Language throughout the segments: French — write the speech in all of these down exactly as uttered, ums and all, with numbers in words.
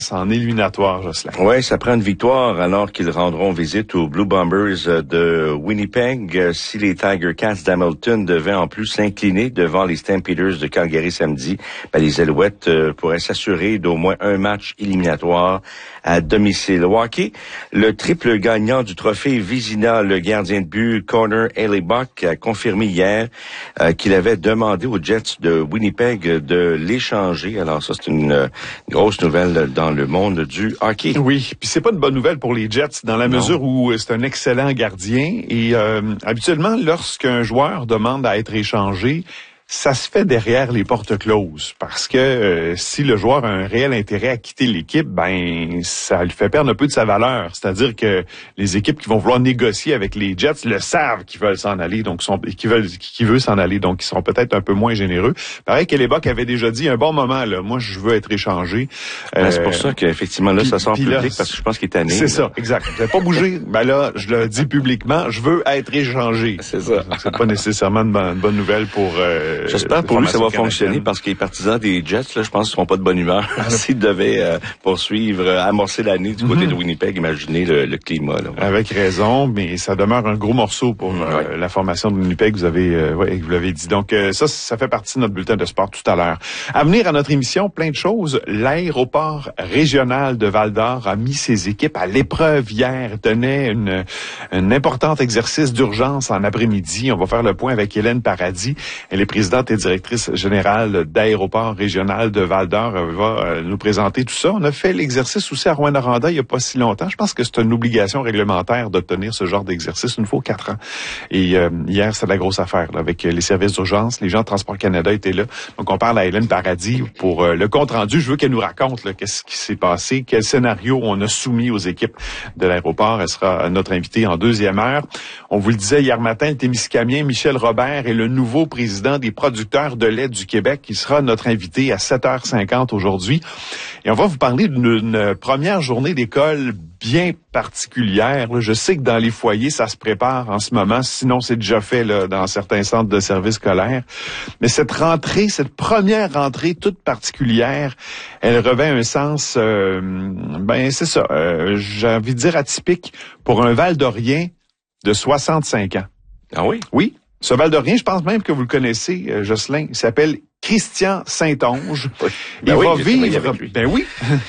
en éliminatoire, Jocelyn. Oui, ça prend une victoire alors qu'ils rendront visite aux Blue Bombers de Winnipeg. Si les Tiger Cats d'Hamilton devaient en plus s'incliner devant les Stampeders de Calgary samedi, ben les Alouettes euh, pourraient s'assurer d'au moins un match éliminatoire à domicile. Au hockey, le triple gagnant du trophée Vizina, le gardien de but Connor Hellebuyck, a confirmé hier euh, qu'il avait demandé aux Jets de Winnipeg de l'échanger. Alors ça, c'est une euh, grosse nouvelle dans le monde du hockey. Oui, puis c'est pas une bonne nouvelle pour les Jets dans la non. mesure où c'est un excellent gardien et euh, habituellement lorsqu'un joueur demande à être échangé, ça se fait derrière les portes closes parce que euh, si le joueur a un réel intérêt à quitter l'équipe, ben ça lui fait perdre un peu de sa valeur. C'est-à-dire que les équipes qui vont vouloir négocier avec les Jets le savent qu'ils veulent s'en aller, donc sont qui veulent qui veut s'en aller, donc ils seront peut-être un peu moins généreux. Pareil qu'Hellebuyck avait déjà dit un bon moment là, moi je veux être échangé. Ben, euh, c'est pour ça qu'effectivement là pis, ça sort public là, parce que je pense qu'il est tanné. C'est là. Ça, exact. Vous n'avez pas bougé, ben là je le dis publiquement, je veux être échangé. C'est ça. Donc, c'est pas nécessairement une bonne, une bonne nouvelle pour. Euh, J'espère pour lui ça va fonctionner parce que les partisans des Jets, là, je pense qu'ils seront pas de bonne humeur s'ils devaient euh, poursuivre, euh, amorcer l'année du côté mm-hmm. de Winnipeg. Imaginez le, le climat. Là, ouais. Avec raison, mais ça demeure un gros morceau pour mm, euh, ouais. la formation de Winnipeg. Vous avez, euh, ouais, vous l'avez dit. Donc euh, ça, ça fait partie de notre bulletin de sport tout à l'heure. À venir à notre émission, plein de choses. L'aéroport régional de Val-d'Or a mis ses équipes à l'épreuve hier. Tenait une, un important exercice d'urgence en après-midi. On va faire le point avec Hélène Paradis. Elle est présidente et directrice générale d'aéroport régional de Val-d'Or. Elle va nous présenter tout ça. On a fait l'exercice aussi à Rouyn-Noranda il n'y a pas si longtemps. Je pense que c'est une obligation réglementaire d'obtenir ce genre d'exercice une fois aux quatre ans. Et euh, hier, c'était la grosse affaire là, avec les services d'urgence. Les gens de Transport Canada étaient là. Donc, on parle à Hélène Paradis pour euh, le compte-rendu. Je veux qu'elle nous raconte là, qu'est-ce qui s'est passé, quel scénario on a soumis aux équipes de l'aéroport. Elle sera notre invitée en deuxième heure. On vous le disait hier matin, le Témiscamien Michel Robert est le nouveau président des producteurs de lait du Québec. Il sera notre invité à sept heures cinquante aujourd'hui. Et on va vous parler d'une première journée d'école bien particulière. Je sais que dans les foyers, ça se prépare en ce moment. Sinon, c'est déjà fait là, dans certains centres de services scolaires. Mais cette rentrée, cette première rentrée toute particulière, elle revêt un sens, euh, ben c'est ça, euh, j'ai envie de dire atypique pour un Val-d'Orien de soixante-cinq ans. Ah oui? Oui. Ce Val-d'Orien, je pense même que vous le connaissez, euh, Jocelyn, il s'appelle Christian Saint-Onge. Oui. Il Ben va oui, vivre... Ben oui.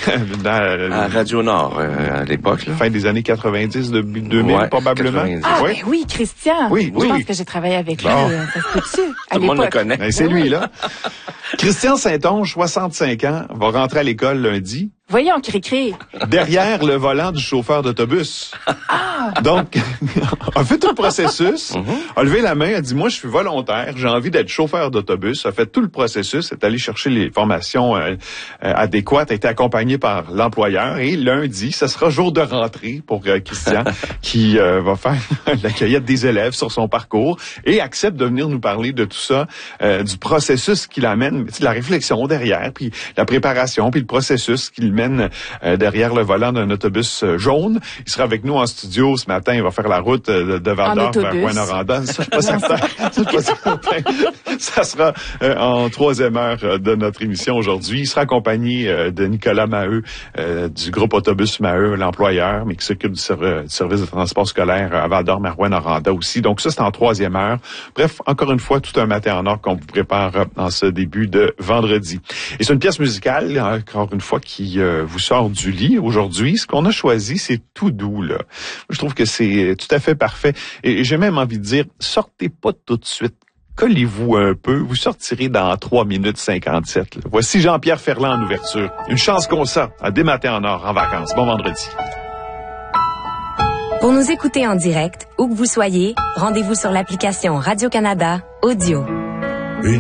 Dans, à Radio Nord, euh, à l'époque. Là. Fin des années quatre-vingt-dix, de deux mille, ouais, probablement. quatre-vingt-dix. Ah, oui. Ben oui, Christian. Oui, Je oui. pense que j'ai travaillé avec bon. lui. Ça se peut-tu? Tout le monde le connaît. Ben, c'est lui, là. Christian Saint-Onge, soixante-cinq ans, va rentrer à l'école lundi. Voyons, Cricri. Derrière le volant du chauffeur d'autobus. Ah! Donc, a fait tout le processus, mm-hmm. a levé la main, a dit, moi, je suis volontaire, j'ai envie d'être chauffeur d'autobus, a fait tout le processus, est allé chercher les formations euh, euh, adéquates, a été accompagné par l'employeur, et lundi, ce sera jour de rentrée pour euh, Christian, qui euh, va faire la cueillette des élèves sur son parcours, et accepte de venir nous parler de tout ça, euh, du processus qu'il amène, de la réflexion derrière, puis la préparation, puis le processus qu'il mène Euh, derrière le volant d'un autobus euh, jaune. Il sera avec nous en studio ce matin. Il va faire la route euh, de Val-d'Or vers Rouyn-Noranda. Ça, je suis pas certain. Ça, je suis pas certain. Ça sera euh, en troisième heure euh, de notre émission aujourd'hui. Il sera accompagné euh, de Nicolas Maheu euh, du groupe Autobus Maheu, l'employeur, mais qui s'occupe du, ser- du service de transport scolaire à Val-d'Or, à Rouyn-Noranda aussi. Donc ça, c'est en troisième heure. Bref, encore une fois, tout un matin en or qu'on vous prépare euh, en ce début de vendredi. Et c'est une pièce musicale, encore une fois, qui euh, vous sort du lit aujourd'hui. Ce qu'on a choisi, c'est tout doux, là. Je trouve que c'est tout à fait parfait. Et j'ai même envie de dire, sortez pas tout de suite. Collez-vous un peu. Vous sortirez dans trois minutes cinquante-sept. Là. Voici Jean-Pierre Ferland en ouverture. Une chance qu'on sort à Des matins en or en vacances. Bon vendredi. Pour nous écouter en direct, où que vous soyez, rendez-vous sur l'application Radio-Canada Audio.